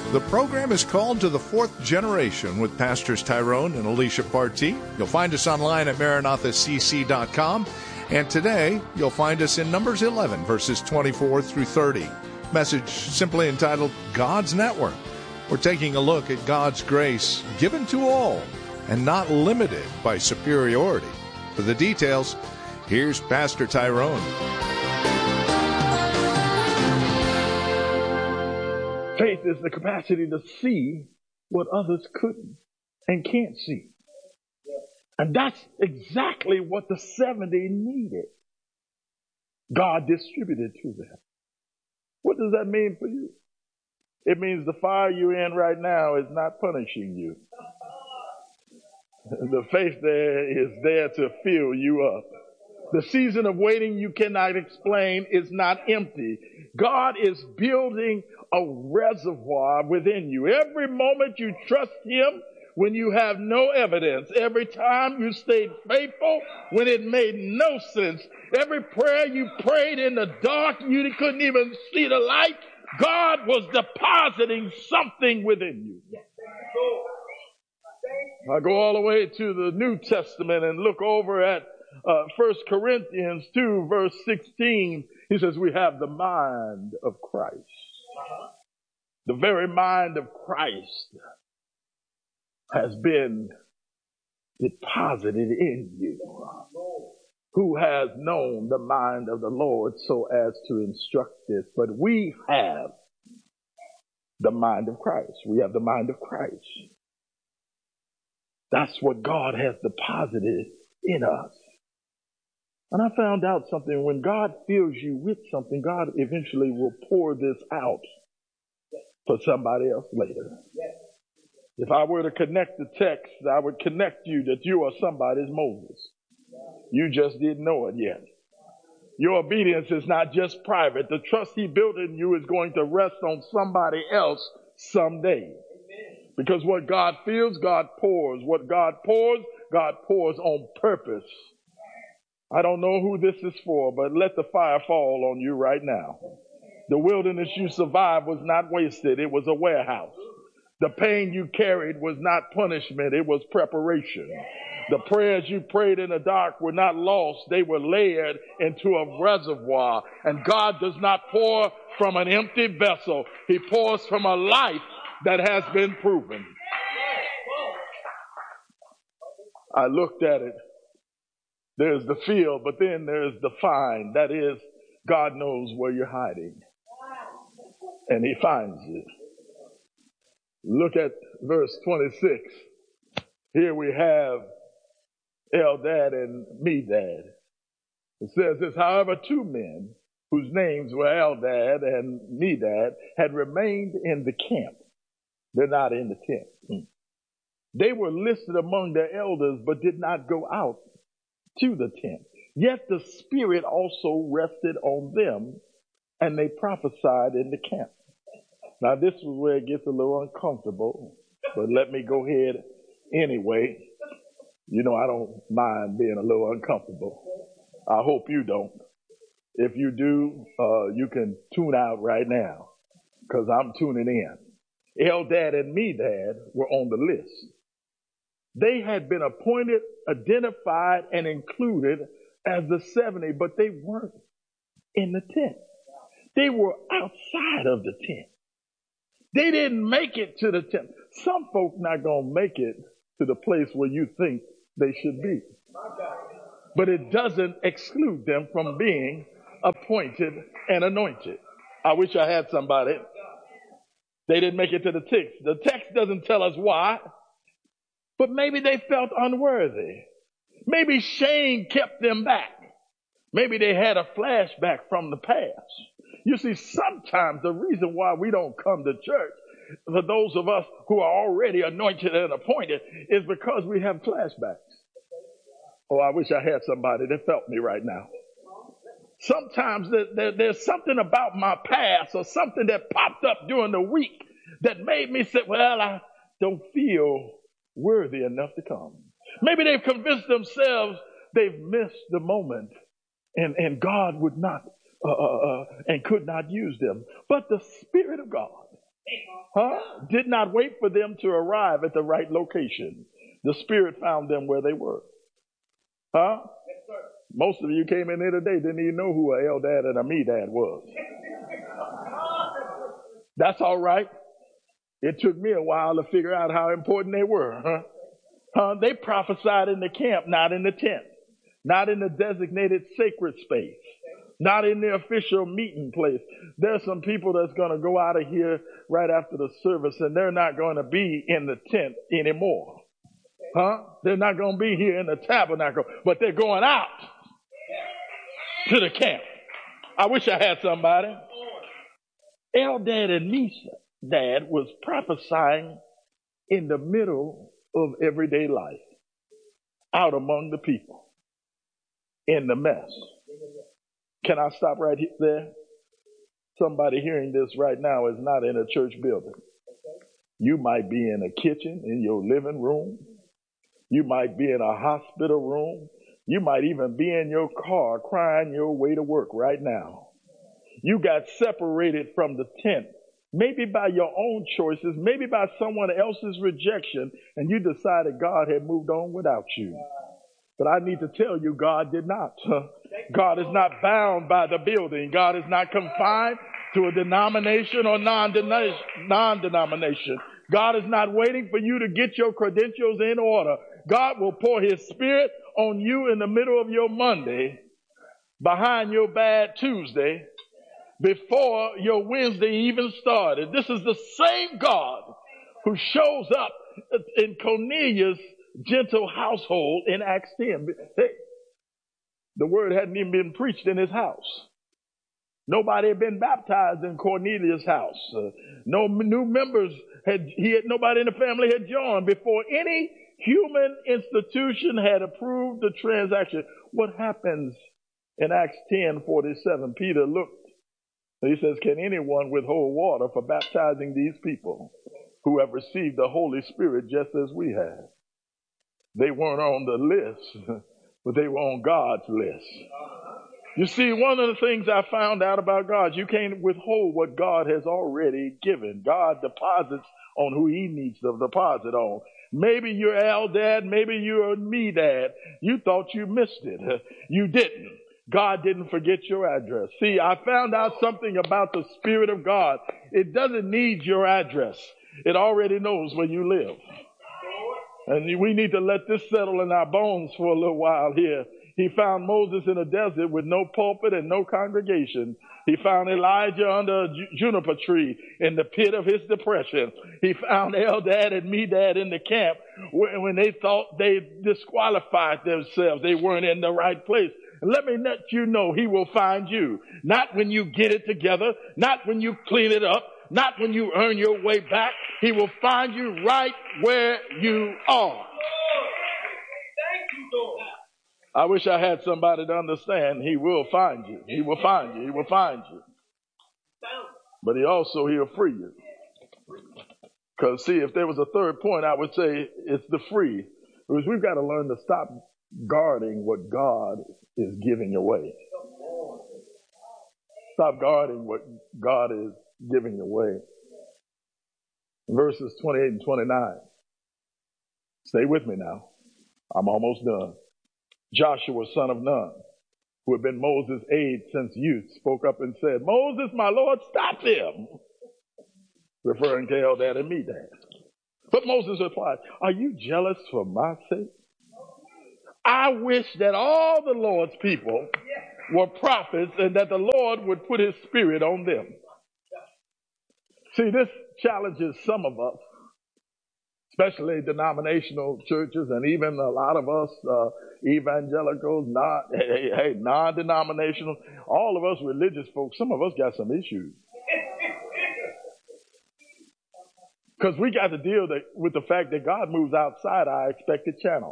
The program is called To the Fourth Generation with Pastors Tyrone and Alicia Partee. You'll find us online at MaranathaCC.com. And today, you'll find us in Numbers 11, verses 24 through 30. Message simply entitled, God's Network. We're taking a look at God's grace given to all and not limited by superiority. For the details, here's Pastor Tyrone. Faith is the capacity to see what others couldn't and can't see. And that's exactly what the 70 needed. God distributed to them. What does that mean for you? It means the fire you're in right now is not punishing you. The faith there is there to fill you up. The season of waiting you cannot explain is not empty. God is building a reservoir within you. Every moment you trust Him when you have no evidence, every time you stayed faithful when it made no sense, every prayer you prayed in the dark, you couldn't even see the light, God was depositing something within you. I go all the way to the New Testament and look over at 1 Corinthians 2, verse 16. He says, we have the mind of Christ. The very mind of Christ has been deposited in you. Who has known the mind of the Lord so as to instruct this? But we have the mind of Christ. We have the mind of Christ. That's what God has deposited in us. And I found out something. When God fills you with something, God eventually will pour this out for somebody else later. If I were to connect the text, I would connect you that you are somebody's Moses. You just didn't know it yet. Your obedience is not just private. The trust He built in you is going to rest on somebody else someday. Because what God feels, God pours. What God pours on purpose. I don't know who this is for, but let the fire fall on you right now. The wilderness you survived was not wasted. It was a warehouse. The pain you carried was not punishment. It was preparation. The prayers you prayed in the dark were not lost. They were layered into a reservoir. And God does not pour from an empty vessel. He pours from a life that has been proven. I looked at it. There's the field, but then there's the find. That is, God knows where you're hiding. And He finds you. Look at verse 26. Here we have Eldad and Medad. It says this, however, two men whose names were Eldad and Medad had remained in the camp. They're not in the tent. They were listed among the elders, but did not go out to the tent. Yet the Spirit also rested on them, and they prophesied in the camp. Now, this is where it gets a little uncomfortable, but let me go ahead anyway. You know, I don't mind being a little uncomfortable. I hope you don't. If you do, you can tune out right now, because I'm tuning in. Eldad and Medad were on the list. They had been appointed, identified, and included as the 70, but they weren't in the tent. They were outside of the tent. They didn't make it to the tent. Some folk not going to make it to the place where you think they should be. But it doesn't exclude them from being appointed and anointed. I wish I had somebody. They didn't make it to the text. The text doesn't tell us why, but maybe they felt unworthy. Maybe shame kept them back. Maybe they had a flashback from the past. You see, sometimes the reason why we don't come to church, for those of us who are already anointed and appointed, is because we have flashbacks. Oh, I wish I had somebody that felt me right now. Sometimes there's something about my past or something that popped up during the week that made me say, well, I don't feel worthy enough to come. Maybe they've convinced themselves they've missed the moment and God would not and could not use them. But the Spirit of God Did not wait for them to arrive at the right location. The Spirit found them where they were. Most of you came in here today didn't even know who a Eldad and a Medad was. That's all right. It took me a while to figure out how important they were. They prophesied in the camp, not in the tent, not in the designated sacred space, not in the official meeting place. There's some people that's going to go out of here right after the service, and they're not going to be in the tent anymore. They're not going to be here in the tabernacle, but they're going out to the camp. I wish I had somebody. Eldad and Medad was prophesying in the middle of everyday life, out among the people, in the mess. Can I stop right there? Somebody hearing this right now is not in a church building. You might be in a kitchen, in your living room. You might be in a hospital room. You might even be in your car crying your way to work right now. You got separated from the tent, maybe by your own choices, maybe by someone else's rejection, and you decided God had moved on without you. But I need to tell you, God did not. God is not bound by the building. God is not confined to a denomination or non-denomination. God is not waiting for you to get your credentials in order. God will pour His Spirit on you in the middle of your Monday, behind your bad Tuesday, before your Wednesday even started. This is the same God who shows up in Cornelius' gentle household in Acts 10. The word hadn't even been preached in his house. Nobody had been baptized in Cornelius' house. No new members nobody in the family had joined before any human institution had approved the transaction. What happens in Acts 10:47? Peter looked. He says, can anyone withhold water for baptizing these people who have received the Holy Spirit just as we have? They weren't on the list, but they were on God's list. You see, one of the things I found out about God, you can't withhold what God has already given. God deposits on who He needs to deposit on. Maybe you're Eldad, maybe you're Medad. You thought you missed it. You didn't. God didn't forget your address. See, I found out something about the Spirit of God. It doesn't need your address. It already knows where you live. And we need to let this settle in our bones for a little while here. He found Moses in a desert with no pulpit and no congregation. He found Elijah under a juniper tree in the pit of his depression. He found Eldad and Medad in the camp when they thought they disqualified themselves. They weren't in the right place. And let me let you know, He will find you. Not when you get it together, not when you clean it up, not when you earn your way back. He will find you right where you are. I wish I had somebody to understand. He will find you. He will find you. He will find you. But He'll free you. Because see, if there was a third point, I would say it's the free. Because we've got to learn to stop guarding what God is giving away. Stop guarding what God is giving away. Verses 28 and 29. Stay with me now. I'm almost done. Joshua, son of Nun, who had been Moses' aide since youth, spoke up and said, Moses, my Lord, stop them. Referring to Eldad and Medad. But Moses replied, are you jealous for my sake? I wish that all the Lord's people were prophets and that the Lord would put His Spirit on them. See, this challenges some of us, especially denominational churches and even a lot of us evangelicals, non-denominational, all of us religious folks. Some of us got some issues. Because we got to deal with the fact that God moves outside our expected channels.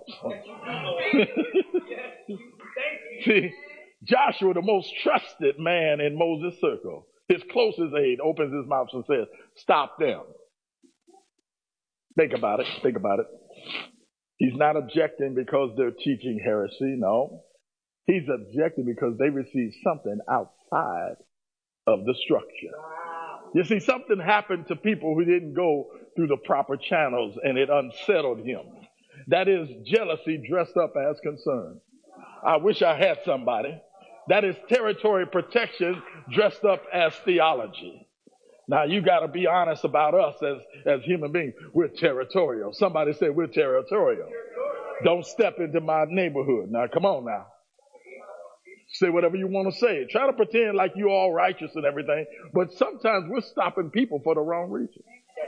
See, Joshua, the most trusted man in Moses' circle, his closest aide, opens his mouth and says, stop them. Think about it. Think about it. He's not objecting because they're teaching heresy. No. He's objecting because they receive something outside of the structure. You see, something happened to people who didn't go through the proper channels, and it unsettled him. That is jealousy dressed up as concern. I wish I had somebody. That is territory protection dressed up as theology. Now, you got to be honest about us as human beings. We're territorial. Somebody said we're territorial. Don't step into my neighborhood. Now, come on now. Say whatever you want to say. Try to pretend like you're all righteous and everything, but sometimes we're stopping people for the wrong reason.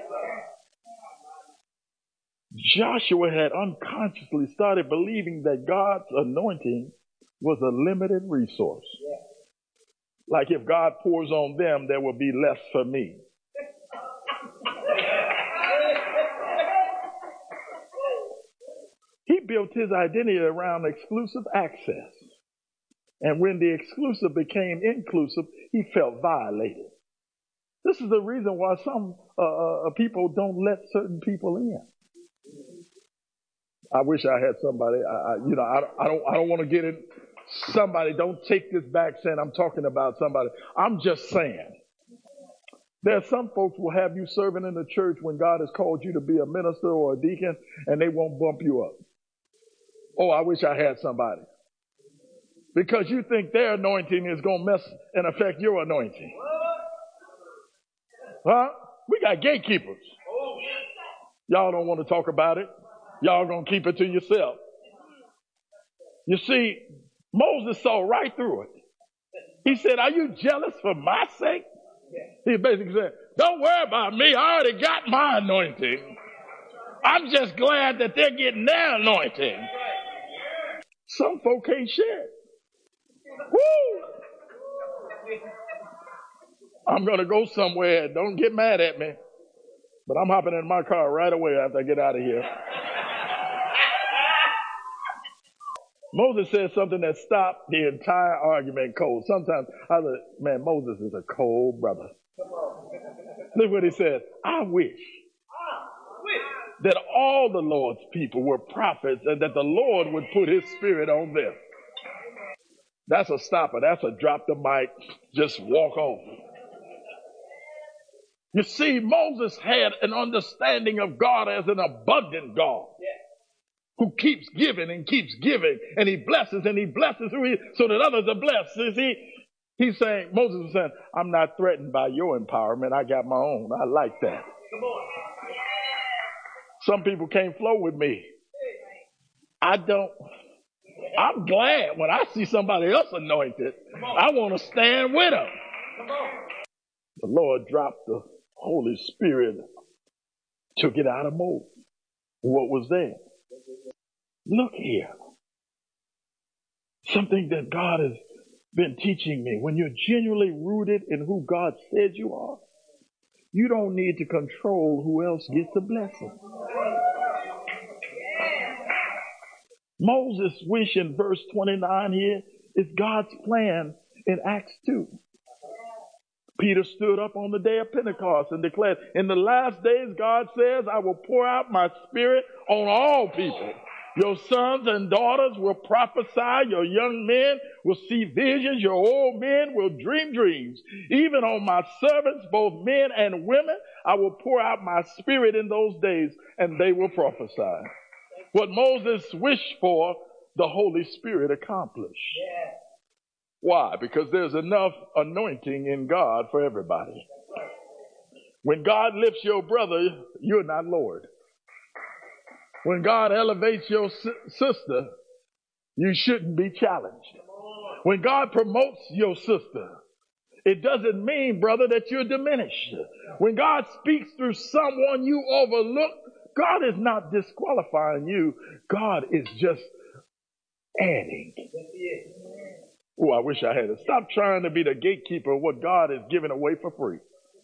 Joshua had unconsciously started believing that God's anointing was a limited resource. Like if God pours on them, there will be less for me. He built his identity around exclusive access. And when the exclusive became inclusive, he felt violated. This is the reason why some people don't let certain people in. I wish I had somebody. I don't want to get in. Somebody, don't take this back saying I'm talking about somebody. I'm just saying. There are some folks will have you serving in the church when God has called you to be a minister or a deacon, and they won't bump you up. Oh, I wish I had somebody. Because you think their anointing is going to mess and affect your anointing. Huh? We got gatekeepers. Y'all don't want to talk about it. Y'all going to keep it to yourself. You see, Moses saw right through it. He said, are you jealous for my sake? He basically said, don't worry about me. I already got my anointing. I'm just glad that they're getting their anointing. Some folk can't share it. Woo! I'm going to go somewhere. Don't get mad at me. But I'm hopping in my car right away after I get out of here. Moses said something that stopped the entire argument cold. Sometimes I said, man, Moses is a cold brother. Look what he said. I wish that all the Lord's people were prophets and that the Lord would put his spirit on them. That's a stopper. That's a drop the mic, just walk off. You see, Moses had an understanding of God as an abundant God who keeps giving and keeps giving, and he blesses so that others are blessed. You see, he's saying, Moses was saying, I'm not threatened by your empowerment. I got my own. I like that. Some people can't flow with me. I don't. I'm glad when I see somebody else anointed. I want to stand with them. The Lord dropped the Holy Spirit, took it out of Moses. What was there? Look here. Something that God has been teaching me. When you're genuinely rooted in who God said you are, you don't need to control who else gets the blessing. Moses' wish in verse 29 here is God's plan in Acts 2. Peter stood up on the day of Pentecost and declared, in the last days, God says, I will pour out my spirit on all people. Your sons and daughters will prophesy. Your young men will see visions. Your old men will dream dreams. Even on my servants, both men and women, I will pour out my spirit in those days, and they will prophesy. What Moses wished for, the Holy Spirit accomplished. Yeah. Why? Because there's enough anointing in God for everybody. When God lifts your brother, you're not Lord. When God elevates your sister, you shouldn't be challenged. When God promotes your sister, it doesn't mean, brother, that you're diminished. When God speaks through someone you overlook, God is not disqualifying you. God is just adding. Oh, I wish I had it. Stop trying to be the gatekeeper of what God is giving away for free.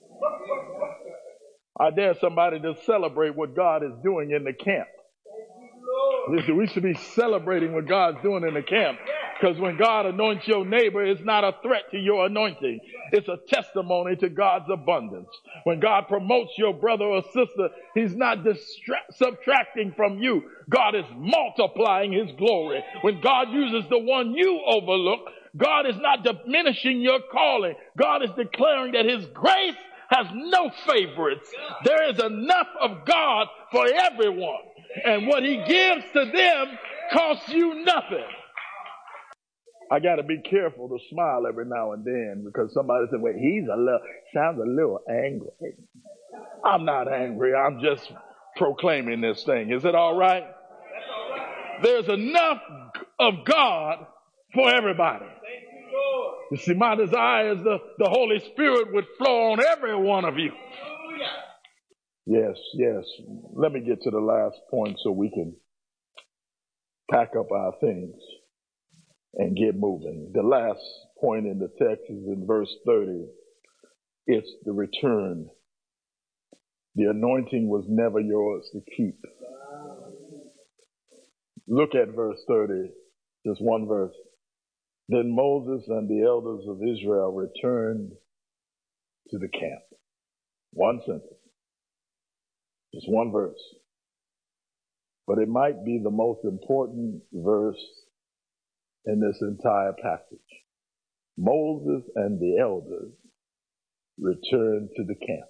I dare somebody to celebrate what God is doing in the camp. Listen, we should be celebrating what God's doing in the camp. Because when God anoints your neighbor, it's not a threat to your anointing. It's a testimony to God's abundance. When God promotes your brother or sister, he's not subtracting from you. God is multiplying his glory. When God uses the one you overlook, God is not diminishing your calling. God is declaring that his grace has no favorites. There is enough of God for everyone. And what he gives to them costs you nothing. I got to be careful to smile every now and then because somebody said, well, sounds a little angry. I'm not angry. I'm just proclaiming this thing. Is it all right? There's enough of God for everybody. You see, my desire is the Holy Spirit would flow on every one of you. Yes. Let me get to the last point so we can pack up our things and get moving. The last point in the text is in verse 30. It's the return. The anointing was never yours to keep. Look at verse 30, just one verse. Then Moses and the elders of Israel returned to the camp. One sentence. Just one verse. But it might be the most important verse in this entire passage. Moses and the elders returned to the camp.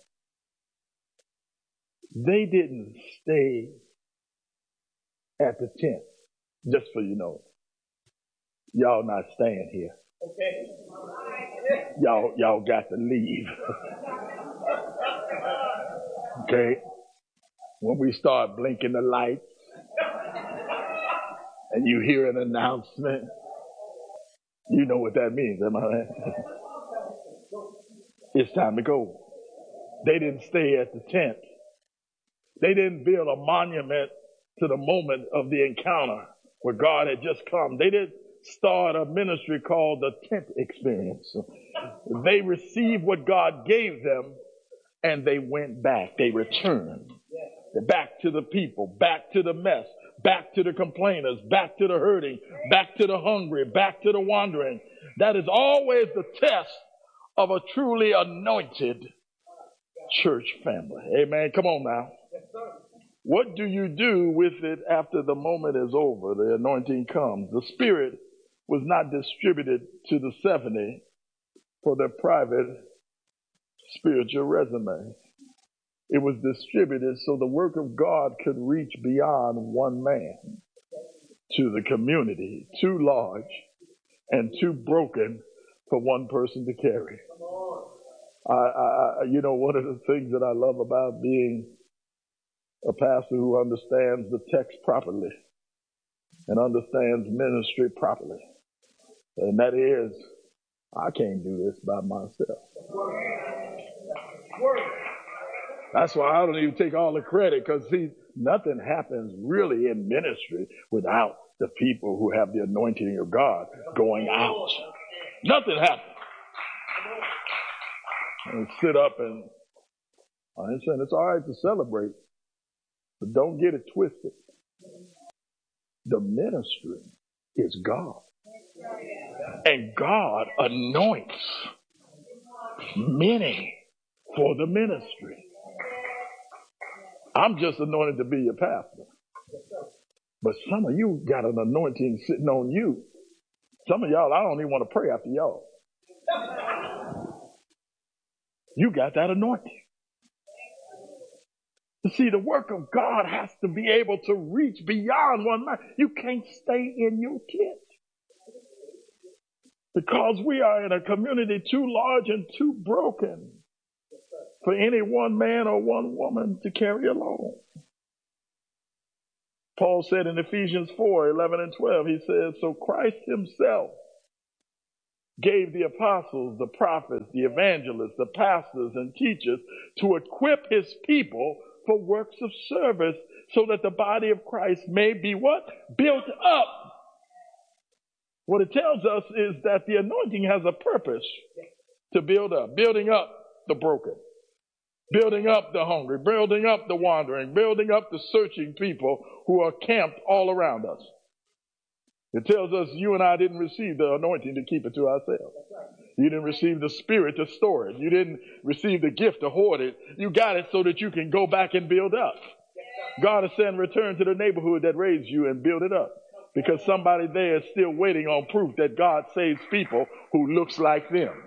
They didn't stay at the tent, just so you know. Y'all not staying here. Okay. Y'all got to leave. Okay? When we start blinking the lights and you hear an announcement, you know what that means, am I right? It's time to go. They didn't stay at the tent. They didn't build a monument to the moment of the encounter where God had just come. They didn't start a ministry called the tent experience. They received what God gave them and they went back. They returned back to the people, back to the mess, back to the complainers, back to the hurting, back to the hungry, back to the wandering. That is always the test of a truly anointed church family. Amen. Come on now. What do you do with it after the moment is over? The anointing comes. The Spirit was not distributed to the 70 for their private spiritual resume. It was distributed so the work of God could reach beyond one man to the community, too large and too broken for one person to carry. One of the things that I love about being a pastor who understands the text properly and understands ministry properly, and that is, I can't do this by myself. That's why I don't even take all the credit, because see, nothing happens really in ministry without the people who have the anointing of God going out. Nothing happens. And sit up and I ain't saying it's all right to celebrate, but don't get it twisted. The ministry is God. And God anoints many for the ministry. I'm just anointed to be your pastor. But some of you got an anointing sitting on you. Some of y'all, I don't even want to pray after y'all. You got that anointing. You see, the work of God has to be able to reach beyond one man. You can't stay in your tent. Because we are in a community too large and too broken for any one man or one woman to carry alone. Paul said in Ephesians 4:11 and 12, he says, so Christ himself gave the apostles, the prophets, the evangelists, the pastors and teachers to equip his people for works of service so that the body of Christ may be what? Built up. What it tells us is that the anointing has a purpose to build up, building up the broken, building up the hungry, building up the wandering, building up the searching people who are camped all around us. It tells us you and I didn't receive the anointing to keep it to ourselves. You didn't receive the Spirit to store it. You didn't receive the gift to hoard it. You got it so that you can go back and build up. God is saying return to the neighborhood that raised you and build it up. Because somebody there is still waiting on proof that God saves people who looks like them.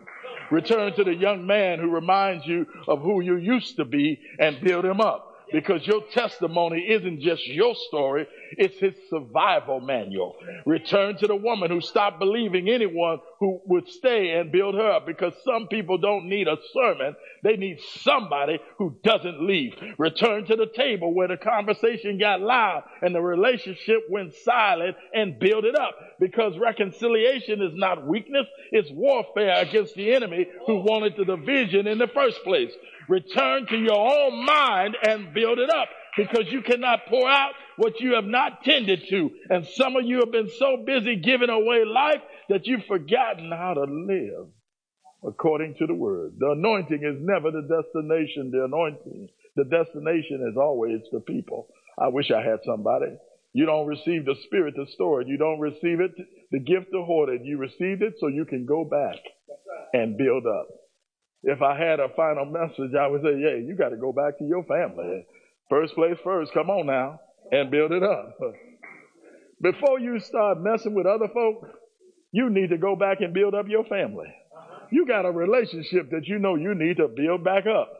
Return to the young man who reminds you of who you used to be and build him up. Because your testimony isn't just your story, it's his survival manual. Return to the woman who stopped believing anyone who would stay and build her up, because some people don't need a sermon, they need somebody who doesn't leave. Return to the table where the conversation got loud and the relationship went silent, and build it up, because reconciliation is not weakness, it's warfare against the enemy who wanted the division in the first place. Return to your own mind and build it up, because you cannot pour out what you have not tended to. And some of you have been so busy giving away life that you've forgotten how to live according to the word. The anointing is never the destination. The destination is always the people. I wish I had somebody. You don't receive the spirit to store it. You don't receive it, the gift to hoard it. You received it so you can go back and build up. If I had a final message, I would say, yeah, you got to go back to your family. First place first. Come on now and build it up. Before you start messing with other folk, you need to go back and build up your family. You got a relationship that you know you need to build back up.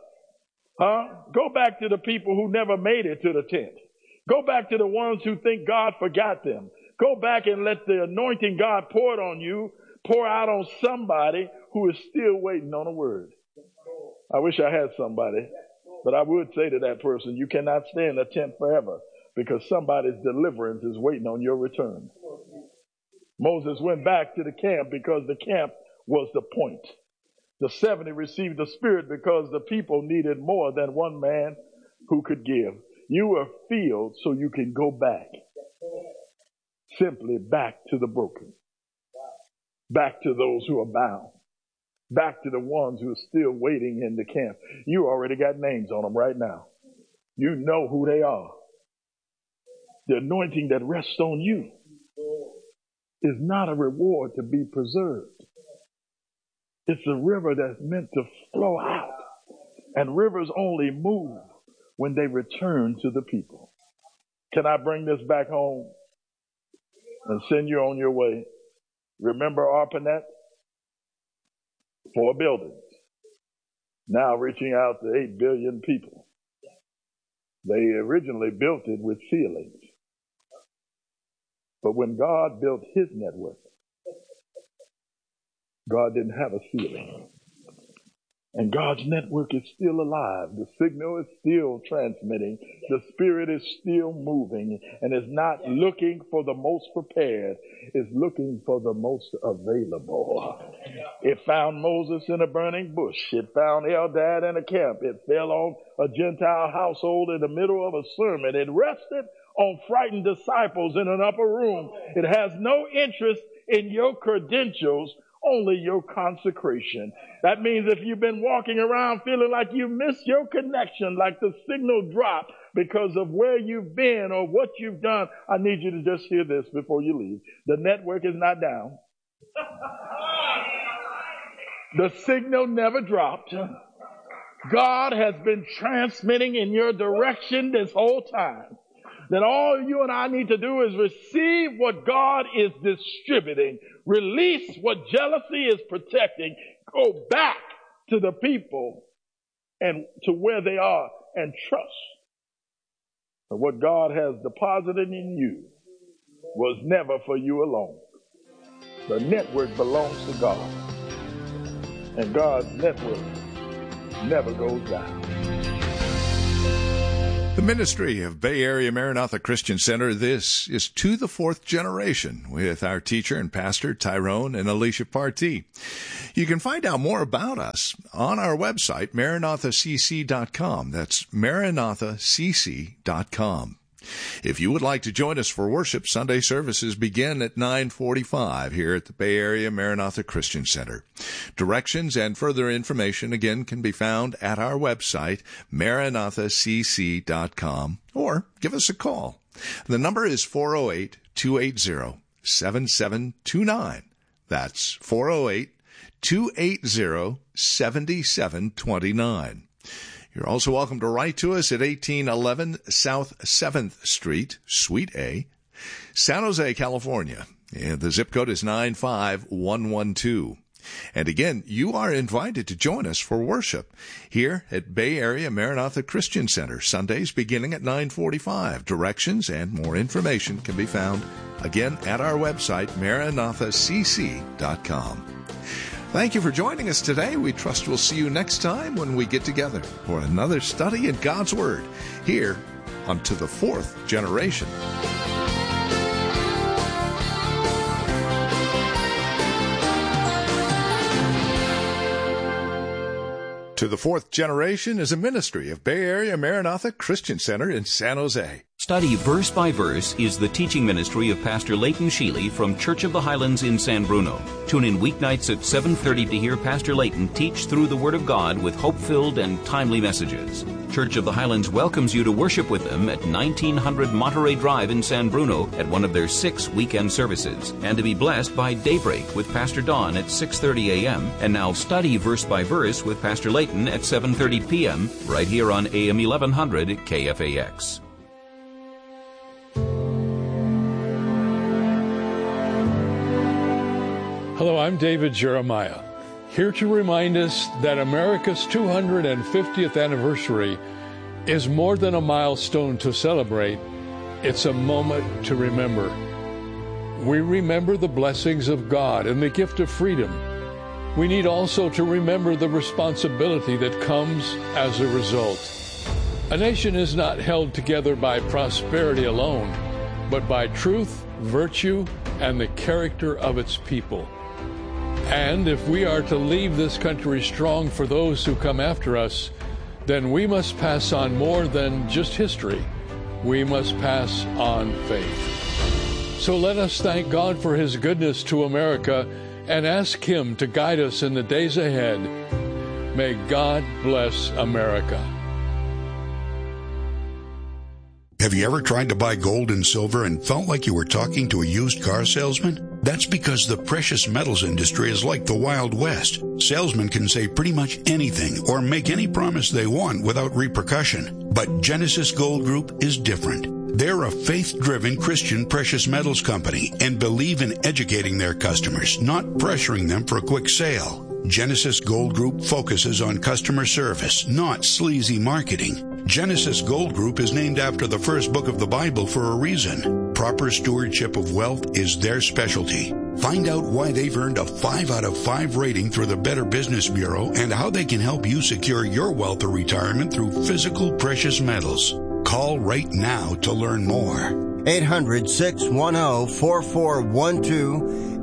Go back to the people who never made it to the tent. Go back to the ones who think God forgot them. Go back and let the anointing God poured on you pour out on somebody who is still waiting on a word. I wish I had somebody, but I would say to that person, you cannot stay in the tent forever, because somebody's deliverance is waiting on your return. Moses went back to the camp because the camp was the point. The 70 received the Spirit because the people needed more than one man who could give. You were filled so you can go back. Simply back to the broken. Back to those who are bound. Back to the ones who are still waiting in the camp. You already got names on them right now. You know who they are. The anointing that rests on you is not a reward to be preserved. It's a river that's meant to flow out. And rivers only move when they return to the people. Can I bring this back home and send you on your way? Remember ARPANET? 4 buildings. Now reaching out to 8 billion people. They originally built it with ceilings. But when God built his network, God didn't have a ceiling. And God's network is still alive. The signal is still transmitting. The Spirit is still moving, and is not looking for the most prepared. It's looking for the most available. It found Moses in a burning bush. It found Eldad in a camp. It fell on a Gentile household in the middle of a sermon. It rested on frightened disciples in an upper room. It has no interest in your credentials, only your consecration. That means if you've been walking around feeling like you missed your connection, like the signal dropped because of where you've been or what you've done, I need you to just hear this before you leave. The network is not down. The signal never dropped. God has been transmitting in your direction this whole time. That all you and I need to do is receive what God is distributing, release what jealousy is protecting, go back to the people and to where they are, and trust that what God has deposited in you was never for you alone. The network belongs to God, and God's network never goes down. The ministry of Bay Area Maranatha Christian Center, this is To the Fourth Generation with our teacher and pastor Tyrone and Alicia Partee. You can find out more about us on our website, MaranathaCC.com. That's MaranathaCC.com. If you would like to join us for worship, Sunday services begin at 9:45 here at the Bay Area Maranatha Christian Center. Directions and further information, again, can be found at our website, MaranathaCC.com, or give us a call. The number is 408-280-7729. That's 408-280-7729. You're also welcome to write to us at 1811 South 7th Street, Suite A, San Jose, California. And the zip code is 95112. And again, you are invited to join us for worship here at Bay Area Maranatha Christian Center, Sundays beginning at 9:45. Directions and more information can be found, again, at our website, MaranathaCC.com. Thank you for joining us today. We trust we'll see you next time when we get together for another study in God's Word here on To the Fourth Generation. To the Fourth Generation is a ministry of Bay Area Maranatha Christian Center in San Jose. Study Verse by Verse is the teaching ministry of Pastor Leighton Sheely from Church of the Highlands in San Bruno. Tune in weeknights at 7:30 to hear Pastor Leighton teach through the Word of God with hope-filled and timely messages. Church of the Highlands welcomes you to worship with them at 1900 Monterey Drive in San Bruno at one of their 6 weekend services, and to be blessed by Daybreak with Pastor Don at 6:30 a.m. and now Study Verse by Verse with Pastor Leighton at 7:30 p.m. right here on AM 1100 KFAX. Hello, I'm David Jeremiah, here to remind us that America's 250th anniversary is more than a milestone to celebrate. It's a moment to remember. We remember the blessings of God and the gift of freedom. We need also to remember the responsibility that comes as a result. A nation is not held together by prosperity alone, but by truth, virtue, and the character of its people. And if we are to leave this country strong for those who come after us, then we must pass on more than just history. We must pass on faith. So let us thank God for His goodness to America and ask Him to guide us in the days ahead. May God bless America. Have you ever tried to buy gold and silver and felt like you were talking to a used car salesman? That's because the precious metals industry is like the Wild West. Salesmen can say pretty much anything or make any promise they want without repercussion. But Genesis Gold Group is different. They're a faith-driven Christian precious metals company and believe in educating their customers, not pressuring them for a quick sale. Genesis Gold Group focuses on customer service, not sleazy marketing. Genesis Gold Group is named after the first book of the Bible for a reason. Proper stewardship of wealth is their specialty. Find out why they've earned a 5 out of 5 rating through the Better Business Bureau and how they can help you secure your wealth or retirement through physical precious metals. Call right now to learn more. 800-610-4412.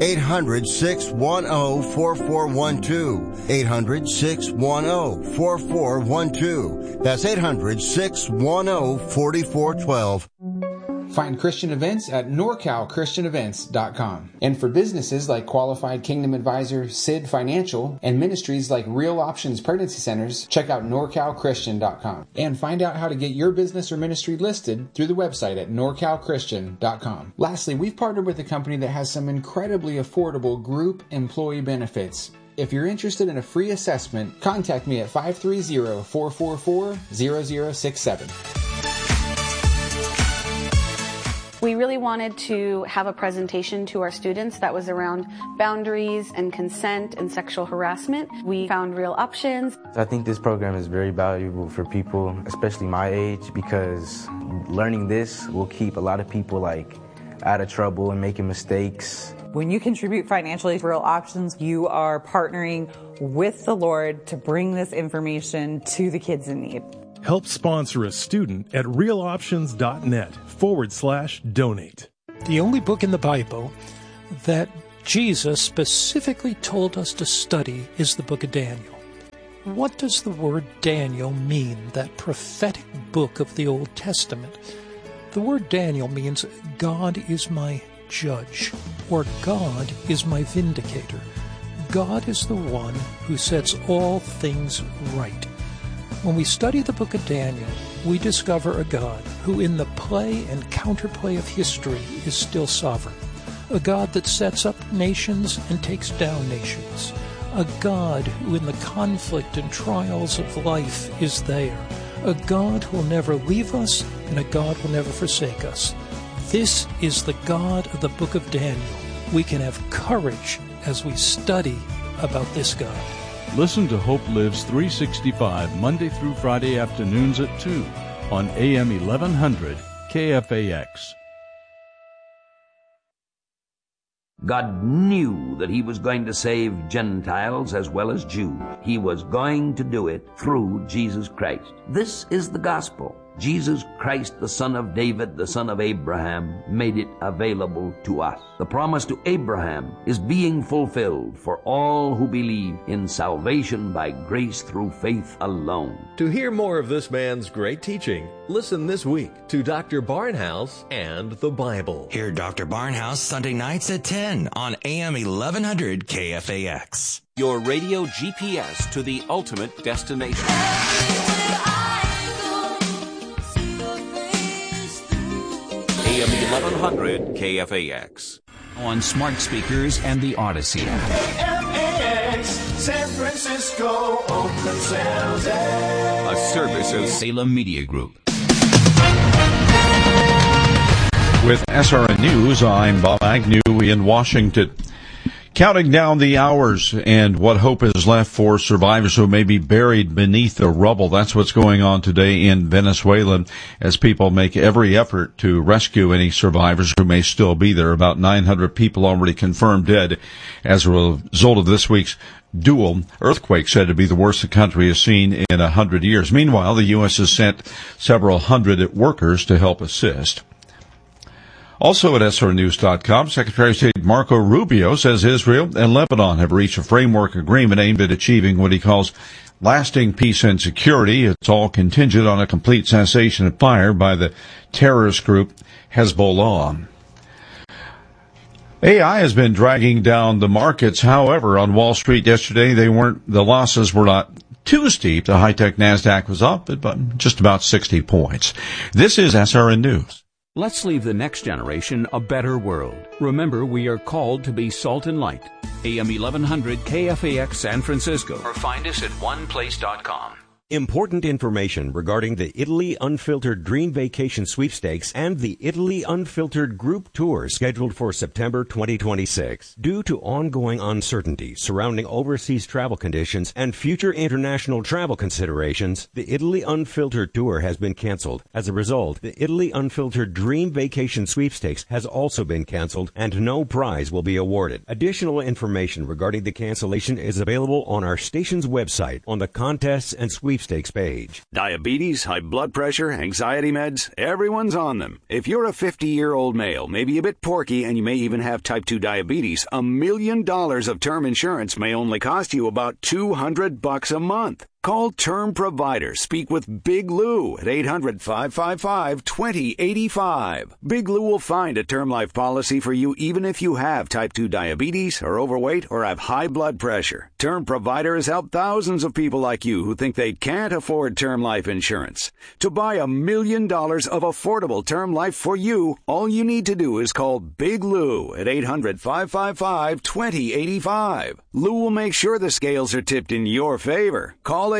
800-610-4412. 800-610-4412. That's 800-610-4412. Find Christian events at NorCalChristianEvents.com. And for businesses like Qualified Kingdom Advisor, Sid Financial, and ministries like Real Options Pregnancy Centers, check out NorCalChristian.com. And find out how to get your business or ministry listed through the website at NorCalChristian.com. Lastly, we've partnered with a company that has some incredibly affordable group employee benefits. If you're interested in a free assessment, contact me at 530-444-0067. We really wanted to have a presentation to our students that was around boundaries and consent and sexual harassment. We found Real Options. I think this program is very valuable for people, especially my age, because learning this will keep a lot of people out of trouble and making mistakes. When you contribute financially to Real Options, you are partnering with the Lord to bring this information to the kids in need. Help sponsor a student at realoptions.net/donate. The only book in the Bible that Jesus specifically told us to study is the book of Daniel. What does the word Daniel mean, that prophetic book of the Old Testament? The word Daniel means God is my judge, or God is my vindicator. God is the one who sets all things right. When we study the book of Daniel, we discover a God who in the play and counterplay of history is still sovereign. A God that sets up nations and takes down nations. A God who in the conflict and trials of life is there. A God who will never leave us and a God who will never forsake us. This is the God of the book of Daniel. We can have courage as we study about this God. Listen to Hope Lives 365 Monday through Friday afternoons at 2 on AM 1100 KFAX. God knew that He was going to save Gentiles as well as Jews. He was going to do it through Jesus Christ. This is the gospel. Jesus Christ, the son of David, the son of Abraham, made it available to us. The promise to Abraham is being fulfilled for all who believe in salvation by grace through faith alone. To hear more of this man's great teaching, listen this week to Dr. Barnhouse and the Bible. Hear Dr. Barnhouse Sunday nights at 10 on AM 1100 KFAX. Your radio GPS to the ultimate destination. AM 1100 KFAX. On smart speakers and the Odyssey. KFAX, San Francisco, Oakland, San Jose. A service of Salem Media Group. With SRN News, I'm Bob Agnew in Washington. Counting down the hours and what hope is left for survivors who may be buried beneath the rubble. That's what's going on today in Venezuela as people make every effort to rescue any survivors who may still be there. About 900 people already confirmed dead as a result of this week's dual earthquake, said to be the worst the country has seen in 100 years. Meanwhile, the U.S. has sent several hundred workers to help assist. Also at SRNews.com, Secretary of State Marco Rubio says Israel and Lebanon have reached a framework agreement aimed at achieving what he calls lasting peace and security. It's all contingent on a complete cessation of fire by the terrorist group Hezbollah. AI has been dragging down the markets. However, on Wall Street yesterday, the losses were not too steep. The high-tech NASDAQ was up, but just about 60 points. This is SRN News. Let's leave the next generation a better world. Remember, we are called to be salt and light. AM 1100 KFAX San Francisco. Or find us at oneplace.com. Important information regarding the Italy Unfiltered Dream Vacation Sweepstakes and the Italy Unfiltered Group Tour scheduled for September 2026. Due to ongoing uncertainty surrounding overseas travel conditions and future international travel considerations, the Italy Unfiltered Tour has been canceled. As a result, the Italy Unfiltered Dream Vacation Sweepstakes has also been canceled and no prize will be awarded. Additional information regarding the cancellation is available on our station's website on the contests and sweepstakes page. Diabetes, high blood pressure, anxiety meds, everyone's on them. If you're a 50-year-old male, maybe a bit porky, and you may even have type 2 diabetes, $1 million of term insurance may only cost you about $200 a month. Call Term Provider. Speak with Big Lou at 800-555-2085. Big Lou will find a term life policy for you even if you have type 2 diabetes, are overweight, or have high blood pressure. Term Provider has helped thousands of people like you who think they can't afford term life insurance. To buy $1 million of affordable term life for you, all you need to do is call Big Lou at 800-555-2085. Lou will make sure the scales are tipped in your favor. Call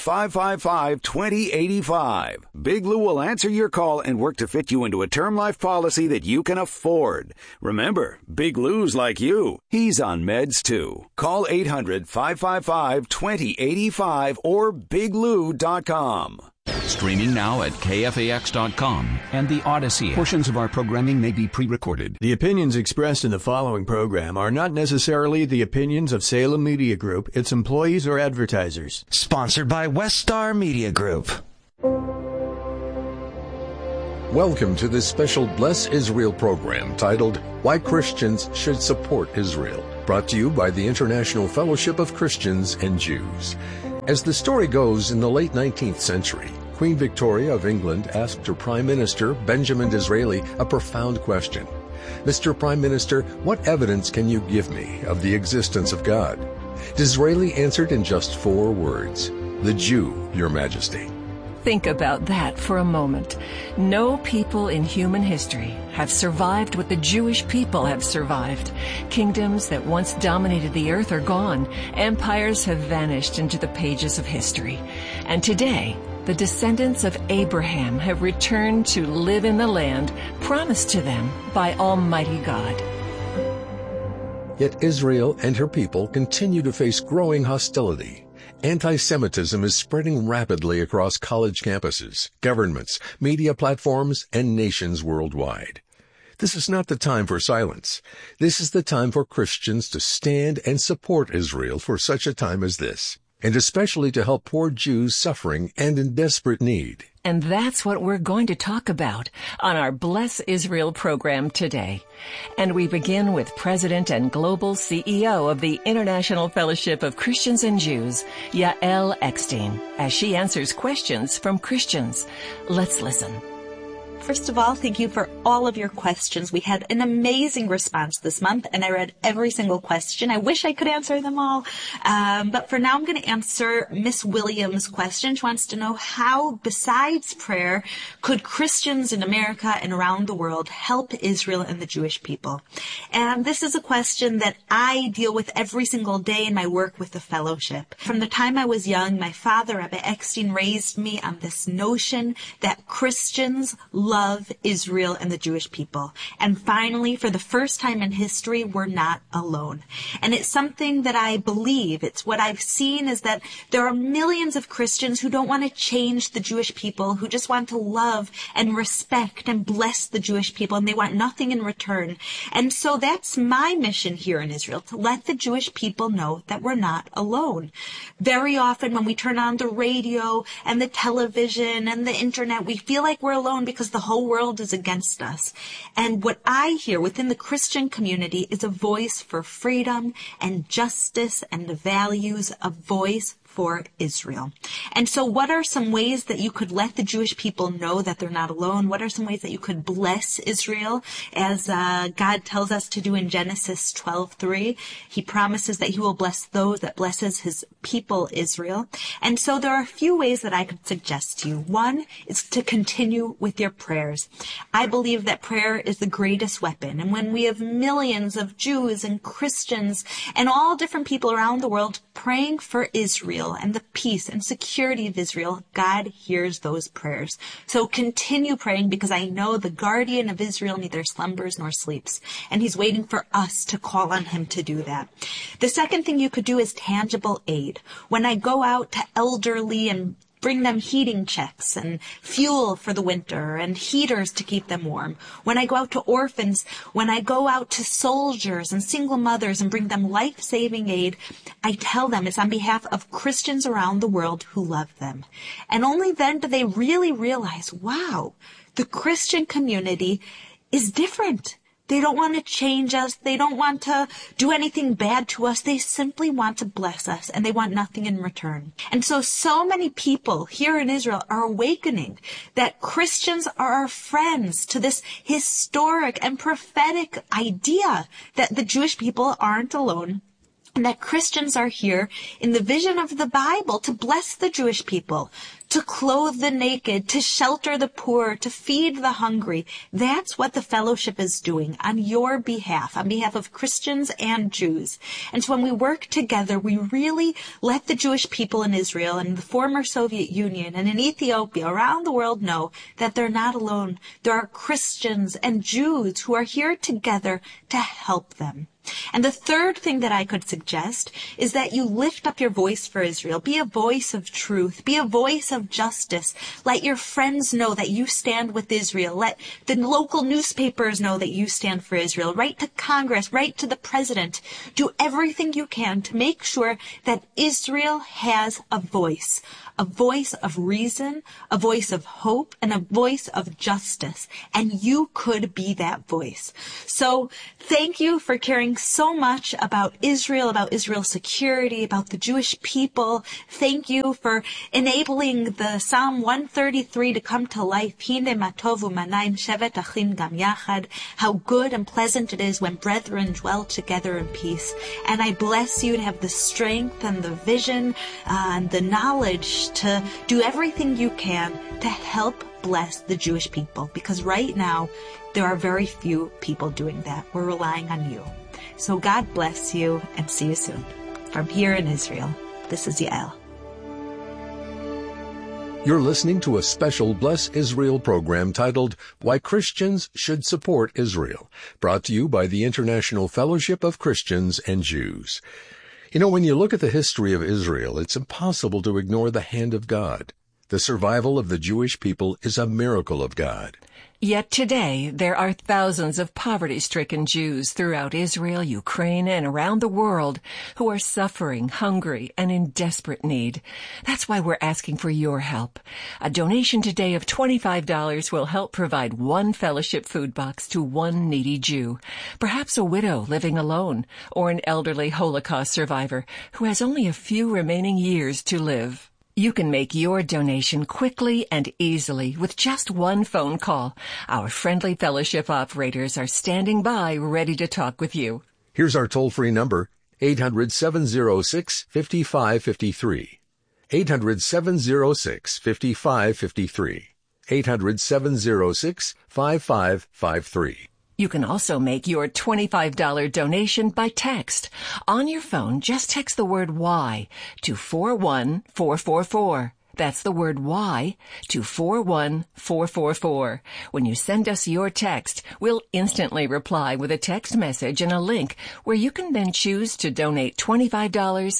800-555-2085. Big Lou will answer your call and work to fit you into a term life policy that you can afford. Remember, Big Lou's like you. He's on meds too. Call 800-555-2085 or biglou.com. Streaming now at KFAX.com and the Odyssey. Portions of our programming may be pre-recorded. The opinions expressed in the following program are not necessarily the opinions of Salem Media Group, its employees, or advertisers. Sponsored by West Star Media Group. Welcome to this special Bless Israel program titled Why Christians Should Support Israel, brought to you by the International Fellowship of Christians and Jews. As the story goes, in the late 19th century, Queen Victoria of England asked her Prime Minister, Benjamin Disraeli, a profound question. Mr. Prime Minister, what evidence can you give me of the existence of God? Disraeli answered in just 4 words, "The Jew, Your Majesty." Think about that for a moment. No people in human history have survived what the Jewish people have survived. Kingdoms that once dominated the earth are gone. Empires have vanished into the pages of history. And today, the descendants of Abraham have returned to live in the land promised to them by Almighty God. Yet Israel and her people continue to face growing hostility. Anti-Semitism is spreading rapidly across college campuses, governments, media platforms, and nations worldwide. This is not the time for silence. This is the time for Christians to stand and support Israel for such a time as this, and especially to help poor Jews suffering and in desperate need. And that's what we're going to talk about on our Bless Israel program today. And we begin with President and Global CEO of the International Fellowship of Christians and Jews, Yael Eckstein, as she answers questions from Christians. Let's listen. First of all, thank you for all of your questions. We had an amazing response this month, and I read every single question. I wish I could answer them all. But for now, I'm going to answer Miss Williams' question. She wants to know how, besides prayer, could Christians in America and around the world help Israel and the Jewish people? And this is a question that I deal with every single day in my work with the fellowship. From the time I was young, my father, Rabbi Eckstein, raised me on this notion that Christians love Israel and the Jewish people. And finally, for the first time in history, we're not alone. And it's something that I believe. It's what I've seen is that there are millions of Christians who don't want to change the Jewish people, who just want to love and respect and bless the Jewish people, and they want nothing in return. And so that's my mission here in Israel, to let the Jewish people know that we're not alone. Very often when we turn on the radio and the television and the internet, we feel like we're alone because the whole world is against us. And what I hear within the Christian community is a voice for freedom and justice and the values, a voice for Israel. And so what are some ways that you could let the Jewish people know that they're not alone? What are some ways that you could bless Israel as God tells us to do in Genesis 12:3? He promises that he will bless those that blesses his people Israel. And so there are a few ways that I could suggest to you. One is to continue with your prayers. I believe that prayer is the greatest weapon. And when we have millions of Jews and Christians and all different people around the world praying for Israel and the peace and security of Israel, God hears those prayers. So continue praying, because I know the guardian of Israel neither slumbers nor sleeps, and he's waiting for us to call on him to do that. The second thing you could do is tangible aid. When I go out to elderly and bring them heating checks and fuel for the winter and heaters to keep them warm. When I go out to orphans, when I go out to soldiers and single mothers and bring them life-saving aid, I tell them it's on behalf of Christians around the world who love them. And only then do they really realize, wow, the Christian community is different. They don't want to change us. They don't want to do anything bad to us. They simply want to bless us, and they want nothing in return. And so many people here in Israel are awakening that Christians are our friends, to this historic and prophetic idea that the Jewish people aren't alone, and that Christians are here in the vision of the Bible to bless the Jewish people, to clothe the naked, to shelter the poor, to feed the hungry. That's what the fellowship is doing on your behalf, on behalf of Christians and Jews. And so when we work together, we really let the Jewish people in Israel and the former Soviet Union and in Ethiopia, around the world, know that they're not alone. There are Christians and Jews who are here together to help them. And the third thing that I could suggest is that you lift up your voice for Israel. Be a voice of truth. Be a voice of justice. Let your friends know that you stand with Israel. Let the local newspapers know that you stand for Israel. Write to Congress. Write to the president. Do everything you can to make sure that Israel has a voice of reason, a voice of hope, and a voice of justice. And you could be that voice. So thank you for caring so much about Israel's security, about the Jewish people. Thank you for enabling the Psalm 133 to come to life. How good and pleasant it is when brethren dwell together in peace. And I bless you to have the strength and the vision and the knowledge to do everything you can to help bless the Jewish people, because right now there are very few people doing that. We're relying on you. So God bless you, and see you soon. From here in Israel, this is Yael. You're listening to a special Bless Israel program titled Why Christians Should Support Israel, brought to you by the International Fellowship of Christians and Jews. You know, when you look at the history of Israel, it's impossible to ignore the hand of God. The survival of the Jewish people is a miracle of God. Yet today, there are thousands of poverty-stricken Jews throughout Israel, Ukraine, and around the world who are suffering, hungry, and in desperate need. That's why we're asking for your help. A donation today of $25 will help provide one fellowship food box to one needy Jew, perhaps a widow living alone, or an elderly Holocaust survivor who has only a few remaining years to live. You can make your donation quickly and easily with just one phone call. Our friendly fellowship operators are standing by ready to talk with you. Here's our toll-free number, 800-706-5553. 800-706-5553. 800-706-5553. You can also make your $25 donation by text. On your phone, just text the word Y to 41444. That's the word Y to 41444. When you send us your text, we'll instantly reply with a text message and a link where you can then choose to donate $25,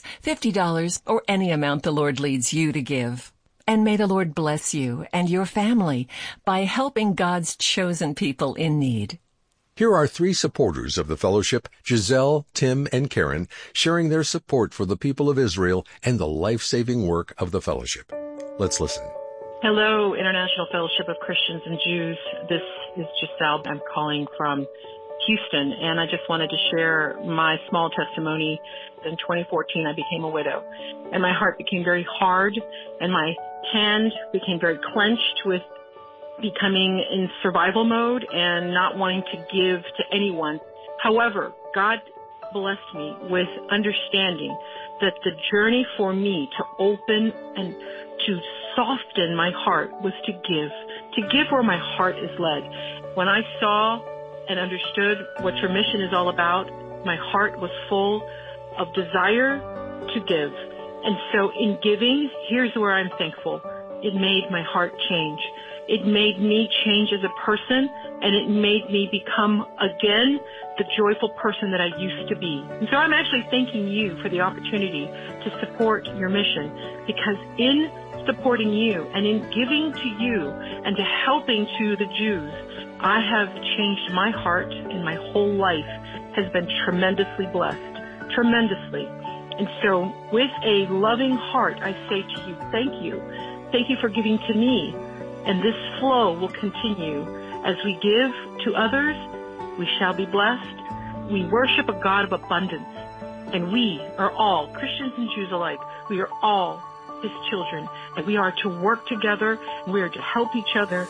$50, or any amount the Lord leads you to give. And may the Lord bless you and your family by helping God's chosen people in need. Here are three supporters of the fellowship, Giselle, Tim, and Karen, sharing their support for the people of Israel and the life-saving work of the fellowship. Let's listen. Hello, International Fellowship of Christians and Jews. This is Giselle. I'm calling from Houston, and I just wanted to share my small testimony. In 2014, I became a widow, and my heart became very hard, and my hand became very clenched with becoming in survival mode and not wanting to give to anyone. However, God blessed me with understanding that the journey for me to open and to soften my heart was to give where my heart is led. When I saw and understood what your mission is all about, my heart was full of desire to give. And so in giving, here's where I'm thankful. It made my heart change. It made me change as a person, and it made me become, again, the joyful person that I used to be. And so I'm actually thanking you for the opportunity to support your mission, because in supporting you and in giving to you and to helping to the Jews, I have changed my heart, and my whole life has been tremendously blessed, tremendously. And so with a loving heart, I say to you, thank you. Thank you for giving to me. And this flow will continue. As we give to others, we shall be blessed. We worship a God of abundance. And we are all, Christians and Jews alike, we are all His children. And we are to work together, and we are to help each other.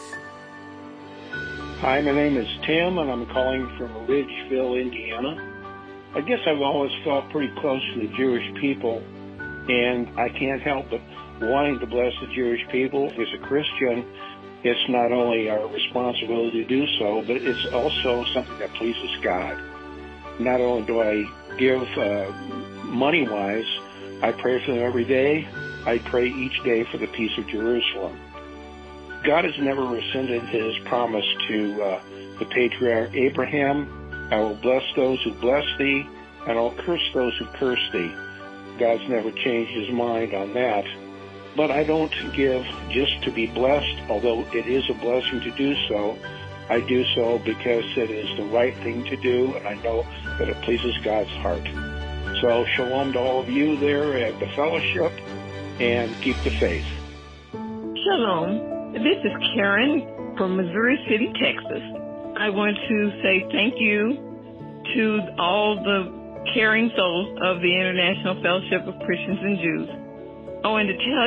Hi, my name is Tim, and I'm calling from Ridgeville, Indiana. I guess I've always felt pretty close to the Jewish people, and I can't help but wanting to bless the Jewish people. As a Christian, it's not only our responsibility to do so, but it's also something that pleases God. Not only do I give money-wise, I pray for them every day. I pray each day for the peace of Jerusalem. God has never rescinded His promise to the patriarch Abraham. I will bless those who bless thee, and I'll curse those who curse thee. God's never changed His mind on that. But I don't give just to be blessed, although it is a blessing to do so. I do so because it is the right thing to do, and I know that it pleases God's heart. So shalom to all of you there at the fellowship, and keep the faith. Shalom. This is Karen from Missouri City, Texas. I want to say thank you to all the caring souls of the International Fellowship of Christians and Jews. I want to tell